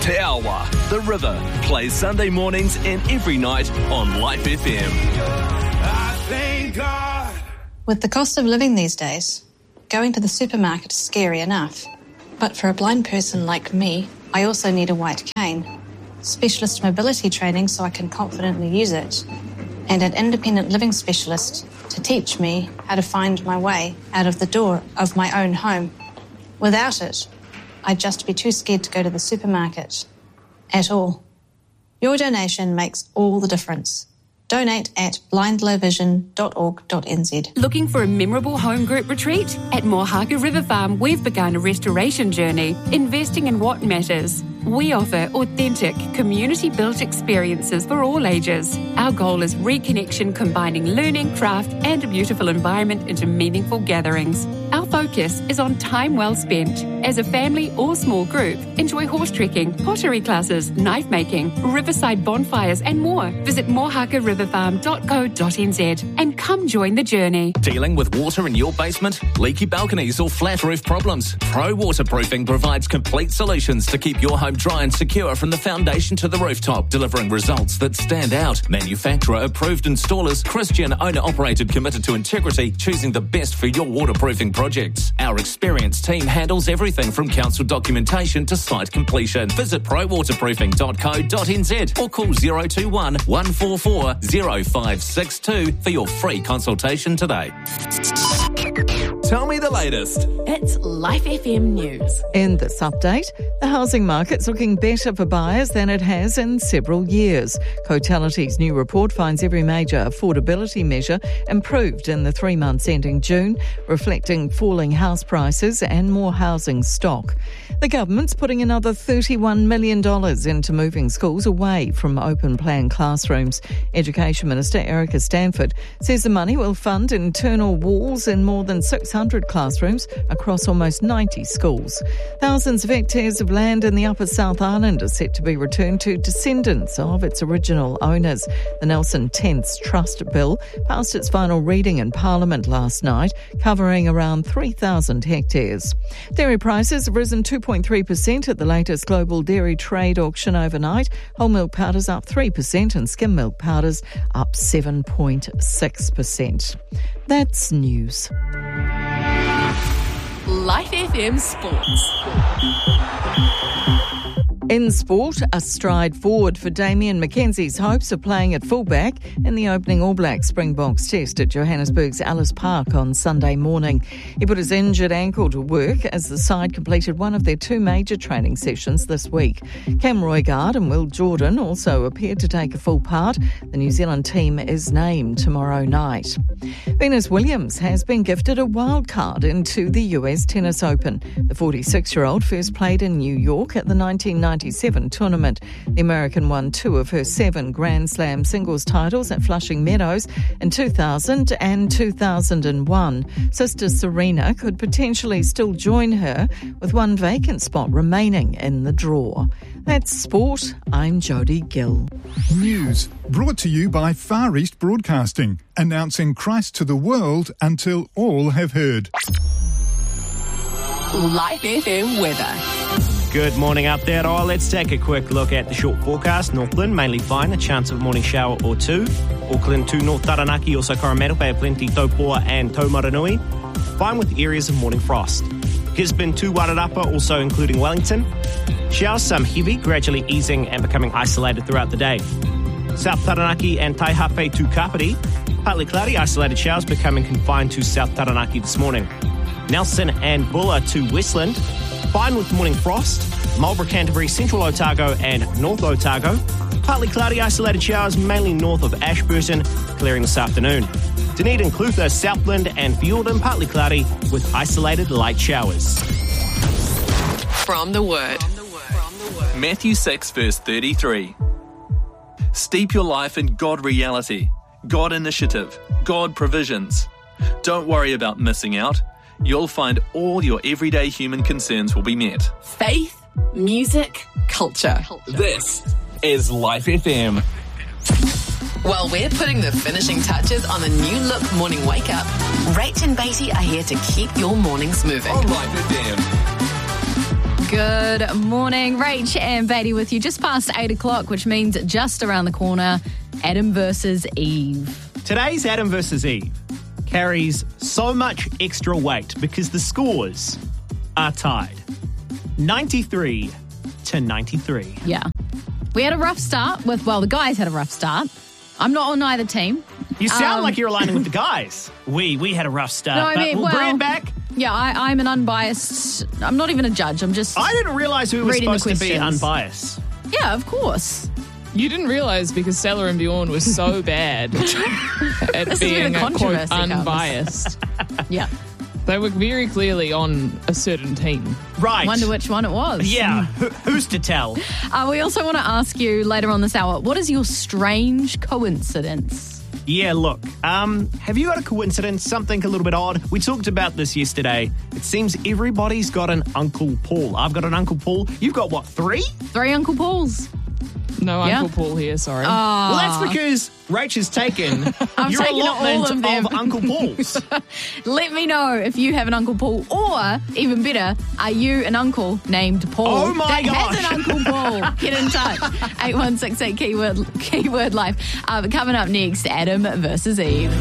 Te Awa, The River, plays Sunday mornings and every night on Life FM. I thank God. With the cost of living these days, going to the supermarket is scary enough. But for a blind person like me, I also need a white cane, specialist mobility training so I can confidently use it, and an independent living specialist to teach me how to find my way out of the door of my own home. Without it, I'd just be too scared to go to the supermarket at all. Your donation makes all the difference. Donate at blindlowvision.org.nz. Looking for a memorable home group retreat? At Mohaka River Farm, we've begun a restoration journey, investing in what matters. We offer authentic, community-built experiences for all ages. Our goal is reconnection, combining learning, craft, and a beautiful environment into meaningful gatherings. Our focus is on time well spent. As a family or small group, enjoy horse trekking, pottery classes, knife making, riverside bonfires, and more. Visit mohakariverfarm.co.nz and come join the journey. Dealing with water in your basement, leaky balconies or flat roof problems? Pro Waterproofing provides complete solutions to keep your home dry and secure from the foundation to the rooftop, delivering results that stand out. Manufacturer approved installers, Christian owner operated, committed to integrity, choosing the best for your waterproofing projects. Our experienced team handles everything from council documentation to site completion. Visit prowaterproofing.co.nz or call 021 144 0562 for your free consultation today. Tell me the latest. It's Life FM News. In this update, the housing market's looking better for buyers than it has in several years. Cotality's new report finds every major affordability measure improved in the 3 months ending June, reflecting falling house prices and more housing stock. The government's putting another $31 million into moving schools away from open plan classrooms. Education Minister Erica Stanford says the money will fund internal walls in more than 600 classrooms across almost 90 schools. Thousands of hectares of land in the Upper South Island are set to be returned to descendants of its original owners. The Nelson Tenths Trust Bill passed its final reading in Parliament last night, covering around 3,000 hectares. Dairy prices have risen 2.3% at the latest global dairy trade auction overnight. Whole milk powders up 3% and skim milk powders up 7.6%. That's news. Life FM Sports. In sport, a stride forward for Damien McKenzie's hopes of playing at fullback in the opening All Blacks Springboks test at Johannesburg's Ellis Park on Sunday morning. He put his injured ankle to work as the side completed one of their 2 major training sessions this week. Cam Roigard and Will Jordan also appeared to take a full part. The New Zealand team is named tomorrow night. Venus Williams has been gifted a wild card into the US Tennis Open. The 46-year-old first played in New York at the 1997 tournament. The American won 2 of her 7 Grand Slam singles titles at Flushing Meadows in 2000 and 2001. Sister Serena could potentially still join her, with 1 vacant spot remaining in the draw. That's sport. I'm Jodie Gill. News brought to you by Far East Broadcasting, announcing Christ to the world until all have heard. Life FM weather. Good morning up there. Let's take a quick look at the short forecast. Northland, mainly fine, a chance of a morning shower or 2. Auckland to North Taranaki, also Coromandel, Bay of Plenty, Taupoa and Taumaranui. Fine with areas of morning frost. Gisborne to Wairarapa, also including Wellington. Showers, some heavy, gradually easing and becoming isolated throughout the day. South Taranaki and Taihape to Kapiti. Partly cloudy, isolated showers becoming confined to South Taranaki this morning. Nelson and Bulla to Westland. Fine with morning frost. Marlborough, Canterbury, Central Otago and North Otago. Partly cloudy, isolated showers mainly north of Ashburton, clearing this afternoon. Dunedin, Clutha, Southland and Fiordham, partly cloudy with isolated light showers. From the Word. Matthew 6 verse 33. Steep your life in God reality, God initiative, God provisions. Don't worry about missing out. You'll find all your everyday human concerns will be met. Faith, music, culture. This is Life FM. While we're putting the finishing touches on a new look morning wake up, Rach and Beatty are here to keep your mornings moving. On Life FM. Good morning. Rach and Beatty with you just past 8 o'clock, which means just around the corner, Adam versus Eve. Today's Adam versus Eve carries so much extra weight because the scores are tied. 93-93. Yeah. We had a rough start with, the guys had a rough start. I'm not on either team. You sound like you're aligning with the guys. We had a rough start, No, I but mean, we'll bring it back. Yeah, I'm an unbiased, I'm not even a judge. I'm just I didn't realise we were reading the supposed to be questions. unbiased. Yeah, of course. You didn't realise because Stella and Bjorn were so bad at This has been being a quote, controversy, Carlos. unbiased. Yeah. They were very clearly on a certain team. Right. Wonder which one it was. Yeah, who's to tell? We also want to ask you later on this hour, what is your strange coincidence? Yeah, look, have you got a coincidence, something a little bit odd? We talked about this yesterday. It seems everybody's got an Uncle Paul. I've got an Uncle Paul. You've got, what, 3? 3 Uncle Pauls. No Yeah. Uncle Paul here, sorry. Well, that's because Rach has taken your taking all allotment of them. of Uncle Pauls. Let me know if you have an Uncle Paul, or even better, are you an uncle named Paul Oh my that gosh. has an Uncle Paul? Get in touch. 8168 keyword life. Coming up next, Adam versus Eve.